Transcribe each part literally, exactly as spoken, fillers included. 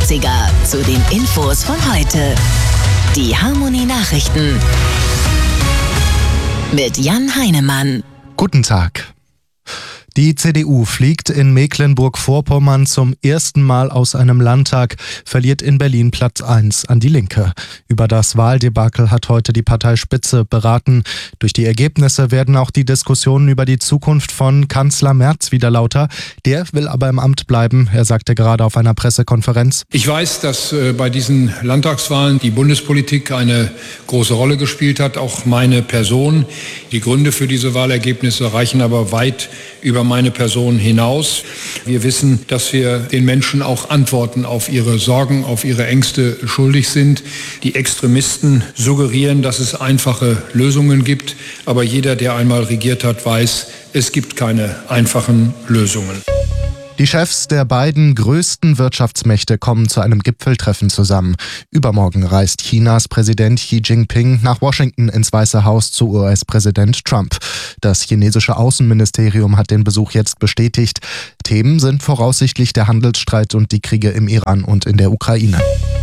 achtziger zu den Infos von heute. Die Harmony Nachrichten mit Jan Heinemann. Guten Tag. Die C D U fliegt in Mecklenburg-Vorpommern zum ersten Mal aus einem Landtag, verliert in Berlin Platz eins an die Linke. Über das Wahldebakel hat heute die Parteispitze beraten. Durch die Ergebnisse werden auch die Diskussionen über die Zukunft von Kanzler Merz wieder lauter. Der will aber im Amt bleiben. Er sagte gerade auf einer Pressekonferenz: Ich weiß, dass äh, bei diesen Landtagswahlen die Bundespolitik eine große Rolle gespielt hat, auch meine Person. Die Gründe für diese Wahlergebnisse reichen aber weit über meine Person hinaus. Wir wissen, dass wir den Menschen auch Antworten auf ihre Sorgen, auf ihre Ängste schuldig sind. Die Extremisten suggerieren, dass es einfache Lösungen gibt. Aber jeder, der einmal regiert hat, weiß, es gibt keine einfachen Lösungen. Die Chefs der beiden größten Wirtschaftsmächte kommen zu einem Gipfeltreffen zusammen. Übermorgen reist Chinas Präsident Xi Jinping nach Washington ins Weiße Haus zu U S-Präsident Trump. Das chinesische Außenministerium hat den Besuch jetzt bestätigt. Themen sind voraussichtlich der Handelsstreit und die Kriege im Iran und in der Ukraine.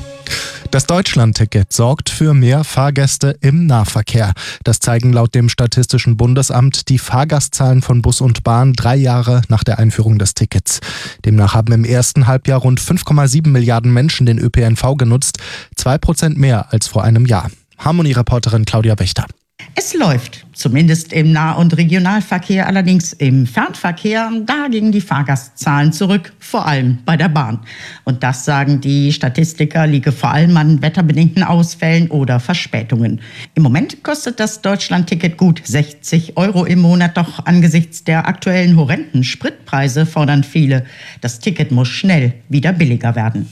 Das Deutschland-Ticket sorgt für mehr Fahrgäste im Nahverkehr. Das zeigen laut dem Statistischen Bundesamt die Fahrgastzahlen von Bus und Bahn drei Jahre nach der Einführung des Tickets. Demnach haben im ersten Halbjahr rund fünf Komma sieben Milliarden Menschen den Ö P N V genutzt, zwei Prozent mehr als vor einem Jahr. Harmony-Reporterin Claudia Wächter. Es läuft, zumindest im Nah- und Regionalverkehr, allerdings im Fernverkehr, da gingen die Fahrgastzahlen zurück, vor allem bei der Bahn. Und das, sagen die Statistiker, liege vor allem an wetterbedingten Ausfällen oder Verspätungen. Im Moment kostet das Deutschland-Ticket gut sechzig Euro im Monat, doch angesichts der aktuellen horrenden Spritpreise fordern viele, das Ticket muss schnell wieder billiger werden.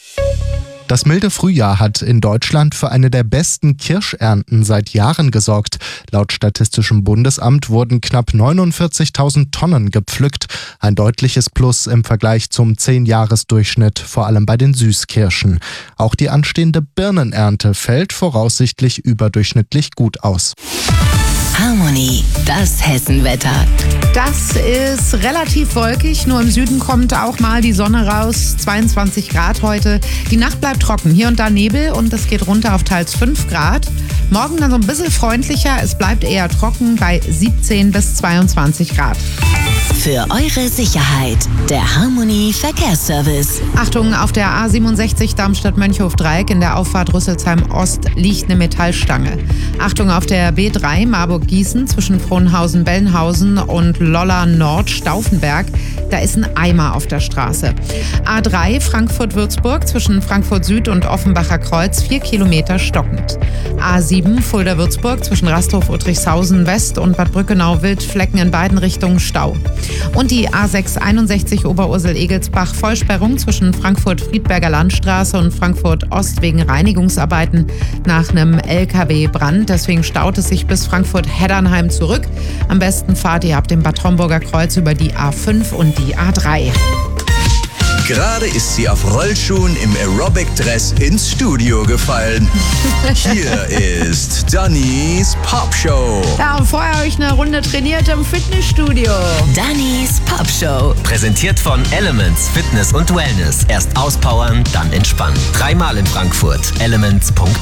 Das milde Frühjahr hat in Deutschland für eine der besten Kirschernten seit Jahren gesorgt. Laut Statistischem Bundesamt wurden knapp neunundvierzigtausend Tonnen gepflückt. Ein deutliches Plus im Vergleich zum zehn-Jahres-Durchschnitt, vor allem bei den Süßkirschen. Auch die anstehende Birnenernte fällt voraussichtlich überdurchschnittlich gut aus. Harmony, das Hessenwetter. Das ist relativ wolkig, nur im Süden kommt auch mal die Sonne raus. zweiundzwanzig Grad heute. Die Nacht bleibt trocken, hier und da Nebel und es geht runter auf teils fünf Grad. Morgen dann so ein bisschen freundlicher, es bleibt eher trocken bei siebzehn bis zweiundzwanzig Grad. Für eure Sicherheit, der Harmony Verkehrsservice. Achtung, auf der A siebenundsechzig Darmstadt-Mönchhof-Dreieck in der Auffahrt Rüsselsheim-Ost liegt eine Metallstange. Achtung, auf der B drei Marburg-Gießen zwischen Frohnhausen-Bellenhausen und Lolla-Nord-Stauffenberg. Da ist ein Eimer auf der Straße. A drei Frankfurt-Würzburg zwischen Frankfurt Süd und Offenbacher Kreuz, vier Kilometer stockend. A sieben Fulda-Würzburg zwischen Rasthof-Uttrichshausen West und Bad Brückenau-Wildflecken in beiden Richtungen Stau. Und die A sechs einundsechzig Oberursel-Egelsbach Vollsperrung zwischen Frankfurt-Friedberger Landstraße und Frankfurt Ost wegen Reinigungsarbeiten nach einem L K W-Brand. Deswegen staut es sich bis Frankfurt-Heddernheim zurück. Am besten fahrt ihr ab dem Bad Homburger Kreuz über die A fünf und die A drei. Gerade ist sie auf Rollschuhen im Aerobic-Dress ins Studio gefallen. Hier ist Dannys Popshow. Ja, und vorher habe ich eine Runde trainiert im Fitnessstudio. Dannys Popshow. Präsentiert von Elements Fitness und Wellness. Erst auspowern, dann entspannen. Dreimal in Frankfurt. elements punkt